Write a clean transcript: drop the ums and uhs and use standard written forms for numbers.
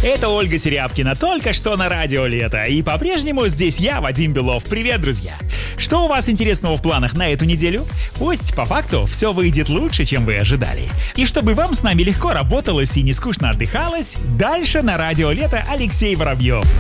Это Ольга Серябкина, только что на радио «Лето». И по-прежнему здесь я, Вадим Белов. Привет, друзья! Что у вас интересного в планах на эту неделю? Пусть по факту все выйдет лучше, чем вы ожидали. И чтобы вам с нами легко работалось и не скучно отдыхалось, дальше на радио «Лето» Алексей Воробьев.